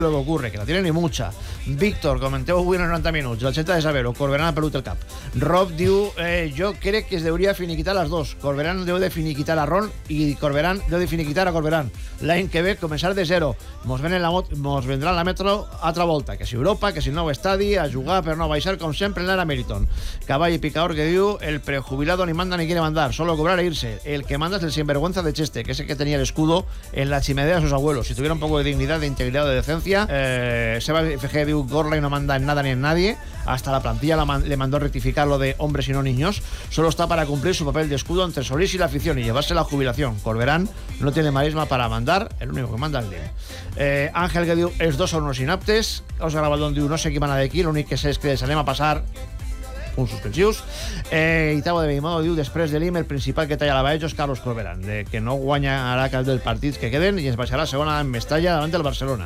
lo que ocurre, que la tienen i mucha. Víctor, comenteu avui en els 90 minuts, el centre de saber-ho, Corberán ha perdut el cap. Rob diu, jo crec que es deuria finiquitar les dos. Corberán deu de finiquitar a Ron i Corberán deu de finiquitar a Corberán. L'any que ve, començar de zero. Mos vendrà la metro altra volta, que si Europa, que si nou estadi, a jugar per no baixar, com sempre, en l'era Meriton. Cavall i Picador que diu, el prejubilado ni manda ni quiere mandar, solo cobrar e irse. El que manda es el sinvergüenza de Cheste, que es el que tenía el escudo en la chimenea de sus abuelos. Si tuviera un poco de dignidad, de integridad, de decencia. Seba FG diu, Gorley no manda en nada ni en nadie. Hasta la plantilla le mandó rectificar lo de hombres y no niños. Solo está para cumplir su papel de escudo entre Solís y la afición y llevarse la jubilación. Corberán no tiene marisma para mandar, el único que manda es Leo. Ángel que diu, els dos són unos inaptes. Oscar Abaldón diu, no sé qui van a d'aquí, l'únic que sé és que s'anem a passar punts suspensius. Itabo de Beimodo diu, després de l'IM el principal que talla la baella és Carlos Corberán, de que no guanyarà cap dels partits que queden i es baixarà segona en Mestalla davant del Barcelona.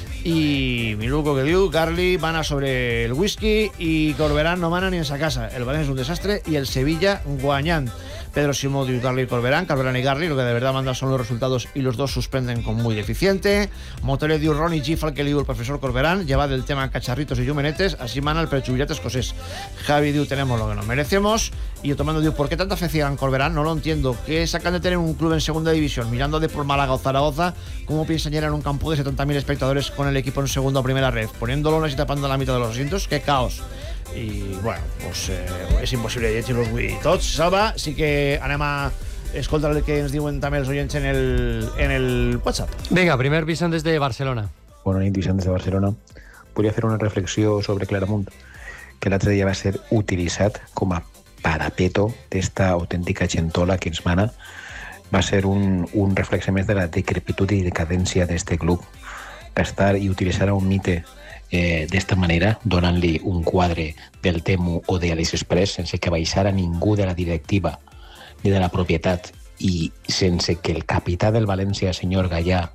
I Miluco que diu, Garli mana sobre el whisky i Corberán no mana ni en sa casa. El València és un desastre i el Sevilla guanyant. Pedro Simó diu, Garli y Corberán y Garli, lo que de verdad mandan son los resultados y los dos suspenden con muy deficiente. Motore diu, Ronnie Gifal que diu el profesor Corberán, lleva del tema cacharritos y yumenetes, así mana el prechubillat escocés. Javi diu, tenemos lo que nos merecemos. Y Otomando diu, ¿por qué tanta fe ciega en Corberán? No lo entiendo. ¿Qué sacan de tener un club en segunda división? Mirando de por Málaga o Zaragoza, ¿cómo piensan llenar un campo de 70.000 espectadores con el equipo en segunda o primera red? Poniéndolo y tapando la mitad de los asientos, qué caos. I, bueno, pues, és impossible llegir-los avui tots. Salva, sí que anem a escoltar el que ens diuen també els oients en el WhatsApp. Venga, primer Vicent des de Barcelona. Bona nit, Vicent des de Barcelona. Volia fer una reflexió sobre Claramunt, que l'altre dia va ser utilitzat com a parapeto d'esta autèntica gentola que ens mana. Va ser un reflex més de la decrepitud i decadència d'este club. Per estar i utilitzar un mite d'esta manera, donant-li un quadre del Temu o de l'Express sense que baixara ningú de la directiva ni de la propietat i sense que el capità del València, senyor Gallà,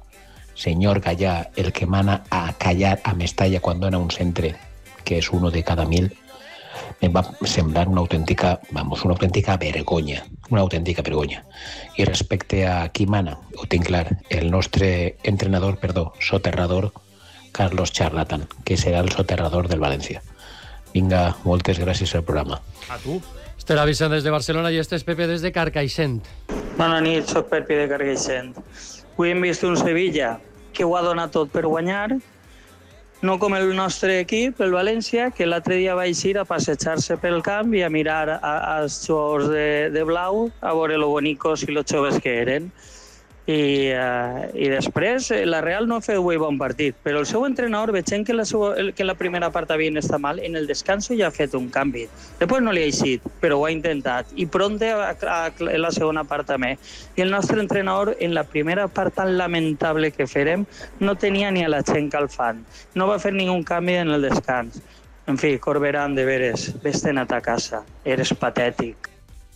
el que mana a callar a Mestalla quan dona un centre, que és uno de cada 1.000, em va semblar una autèntica vergonya. Una autèntica vergonya. I respecte a qui mana, ho tinc clar, el nostre soterrador, Carlos Charlatan, que serà el soterrador del València. Vinga, moltes gràcies al programa. A tu. Este era Vicent des de Barcelona i este és Pepe des de Carcaixent. Bona nit, soc Pepe de Carcaixent. Avui hem vist un Sevilla que ho ha donat tot per guanyar, no com el nostre equip, el València, que l'altre dia va eixir a passejar-se pel camp i a mirar als jugadors de blau, a veure lo bonicos i lo joves que eren. I després la Real no feu bon partit, però el seu entrenador, veient que la primera part havia estat mal, en el descanso ja ha fet un canvi. Després no li ha eixit, però ho ha intentat, i pronte en la segona part també. I el nostre entrenador, en la primera part tan lamentable que farem, no tenia ni a la gent calfant, no va fer ningú canvi en el descans. En fi, Corberán, de veres, vés-te'n a ta casa, eres patètic.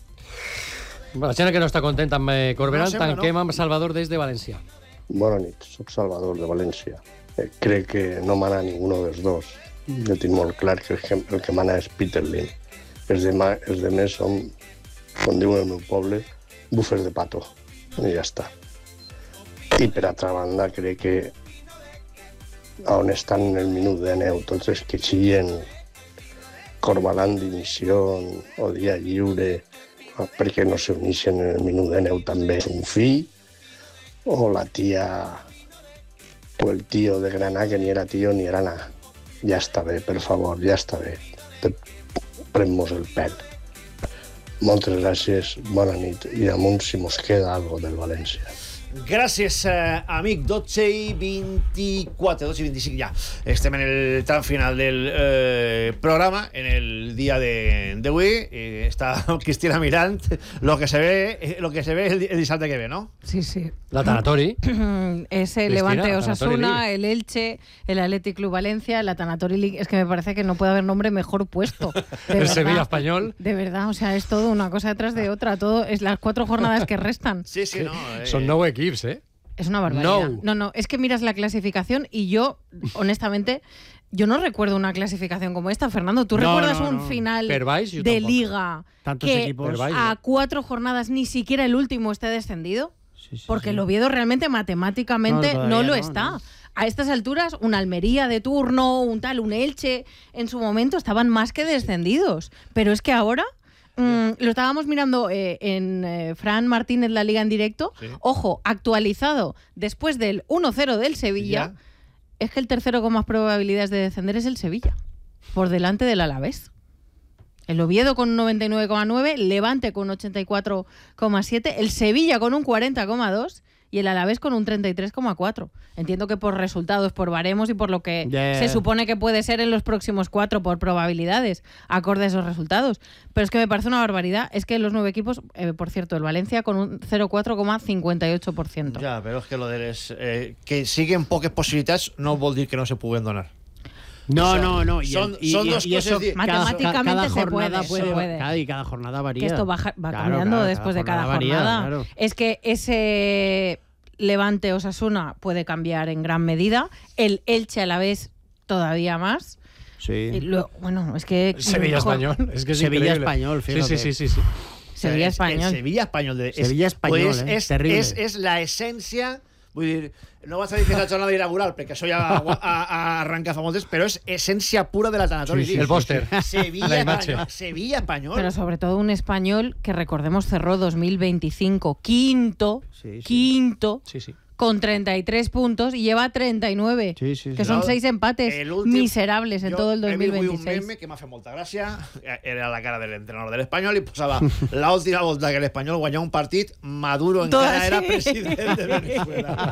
La gent que no està contenta amb Corberán, tanquem amb Salvador des de València. Bona nit, soc Salvador de València. Crec que no mana ninguno dels dos. Jo tinc molt clar que el que mana és Peter Lim. Els demés són, com diuen el meu poble, bufes de pato. I ja està. I per altra banda, crec que on estan en el minut de neu tots els que xillen Corbalán dimissió o dia lliure, perquè no s'unixen en el minut de neu també un fill, o la tia o el tio de Granà, que ni era tio ni era nada. Ja està bé, per favor, ja està bé. Pren-mos el pèl. Moltes gràcies, bona nit, i amunt si mos queda algo del València. Gràcies, amic. 12:24, 12:25 ja. Estem en el tram final del programa, en el dia d'avui. Està Cristina mirant lo que se ve el dissabte que ve, ¿no? Sí, sí. La Tanatori. Es el Levante Osasuna, el Elche, el Athletic Club Valencia, la Tanatori League. Es que me parece que no puede haber nombre mejor puesto. El Sevilla Español. De verdad, o sea, es todo una cosa detrás de otra. Todo es las 4 jornadas que restan. Sí, sí, no. Son 9 equipos, ¿eh? Es una barbaridad. No, es que miras la clasificación y yo, honestamente, yo no recuerdo una clasificación como esta. Fernando, ¿tú recuerdas un final de Liga que a 4 jornadas ni siquiera el último esté descendido? Sí, porque el Oviedo realmente matemáticamente no lo está. a estas alturas, un Almería de turno, un Elche, en su momento estaban más que descendidos. Pero es que ahora, lo estábamos mirando en Fran Martínez, la Liga en directo, ojo, actualizado después del 1-0 del Sevilla, es que el tercero con más probabilidades de descender es el Sevilla, por delante del Alavés. El Oviedo con un 99,9, Levante con un 84,7, el Sevilla con un 40,2 y el Alavés con un 33,4. Entiendo que por resultados, por baremos y por lo que se supone que puede ser en los próximos 4 por probabilidades, acorde a esos resultados. Pero es que me parece una barbaridad. Es que los 9 equipos, por cierto, el Valencia con un 0,4,58%. Ja, però és que lo de les, que siguen poques possibilitats no vol dir que no se puguen donar. No, no. Son dos cosas. Matemáticamente se puede. Y cada jornada varía. Que esto va cambiando después de cada jornada. Claro. Es que ese Levante Osasuna puede cambiar en gran medida. El Elche a la vez todavía más. Sí. Bueno, es que... Sevilla Español. Es que es Sevilla Español, fíjate. Sí. Sevilla Español. Sevilla Español. Sevilla Español, es terrible. És la essència... Vull dir, no vas a dir que és la jornada inaugural, perquè això ja arranca fa moltes, però és essència pura de la tanatori. Sí, el póster. Sevilla Español. Pero sobre todo un español que, recordemos, cerró 2025 quinto, con 33 puntos y lleva 39, que son 6 empates miserables en todo el 2026. Un meme que m'ha fet molta gràcia, era la cara del entrenador del Espanyol i posava l'última volta que l'Espanyol guanyava un partit, Maduro encara era president de Venezuela.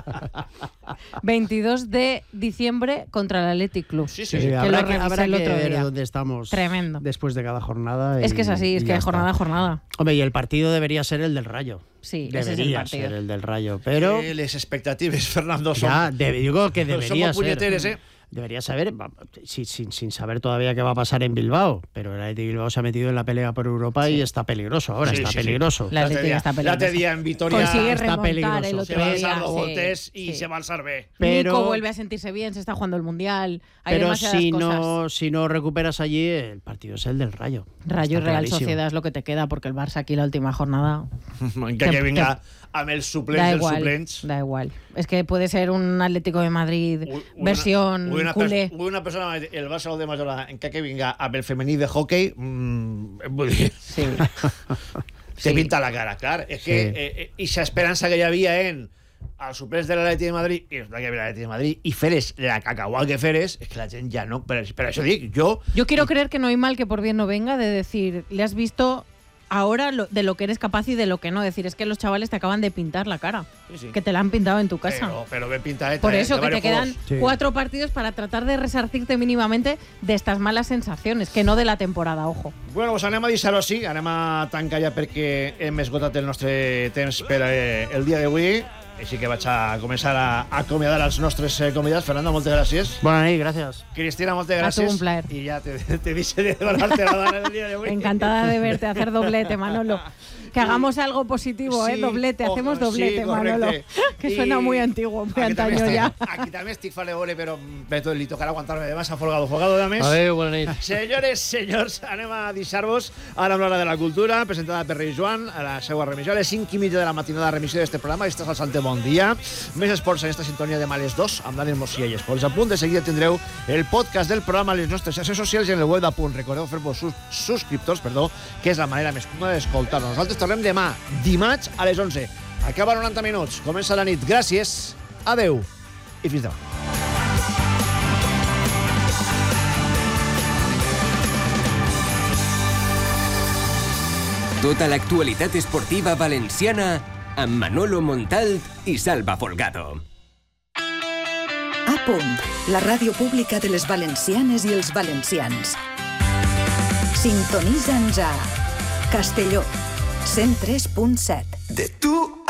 22 de diciembre contra el Athletic Club. Sí. Habrá que ver dónde estamos. Tremendo. Después de cada jornada. Es que es así, es que jornada a jornada. Hombre, y el partido debería ser el del Rayo. Sí, debería ser el del Rayo, pero... Les expectatives, Fernando, son... Ya, digo que debería somos puñeteres, Debería saber, sin saber todavía qué va a pasar en Bilbao, pero el Athletic Bilbao se ha metido en la pelea por Europa y está peligroso ahora, peligroso. La Athletic está peligroso. L'altre dia en Vitoria consigue está peligroso. El otro se va a día, alçar voltes y se va a alçar bé. Nico vuelve a sentirse bien, se está jugando el Mundial. Hay pero cosas. si no recuperas allí, el partido es el del Rayo. Rayo y Real Sociedad es lo que te queda, porque el Barça aquí la última jornada... que venga amb els suplents dels suplents. Da igual. Es que puede ser un Atlético de Madrid versión culé. Una persona, el Barça de Majola, en que vinga amb el femení de hockey, vull dir... Sí. Te pinta la cara, clar. És que aquesta esperança que hi havia en els suplents de l'Atlètic de Madrid i l'Atlètic de Madrid i feres la cacauà que feres, és que la gent ja no... Per això dic, yo quiero creer que no hay mal que por bien no venga, de decir, le has visto... Ahora de lo que eres capaz y de lo que no. Decir, es que los chavales te acaban de pintar la cara. Sí. Que te la han pintado en tu casa. Pero bien pintadeta. Por eso que te quedan 4 partidos para tratar de resarcirte mínimamente de estas malas sensaciones, que no de la temporada, ojo. Bueno, pues anem a deixar-ho així. Anem a tancar ja perquè hem esgotat el nostre temps per el dia d'avui. Així que vaig a començar a acomiadar els nostres convidats. Fernando, moltes gràcies. Bona nit, gràcies. Cristina, moltes gràcies. A tu, un plaer. Y ya te dice de donarte la dona el día de hoy. Encantada de verte, hacer doblete, Manolo. Que hagamos algo positivo, doblete, hacemos doblete, sí, Manolo. Que suena muy antiguo, muy antaño ya. Aquí també estic falegore, però li tocarà aguantar-me de més a Folgado de més. Adéu, bona nit. Senyors, anem a deixar-vos ara amb l'Hora de la Cultura, presentada per Rei Joan, a la seva remissió, a les 5:30 de la matinada, remissió d'este programa. Estàs al Santé Bon Dia. Més esports en esta sintonia de Males 2, amb Daniel Mossia i Esports. A punt de seguida tindreu el podcast del programa a les nostres xarxes socials i en el web d'Apunt. Recordeu fer-vos subscriptors, que és la manera més còmoda d'escoltar-nos. Nosaltres tornem demà, dimarts, a les 11. Acaba 90 minuts, comença la nit. Gràcies, adeu i fins demà. Tota l'actualitat esportiva valenciana amb Manolo Montalt i Salva Folgado. A Punt, la ràdio pública de les valencianes i els valencians. Sintonitza'ns a Castelló, 103.7. De tu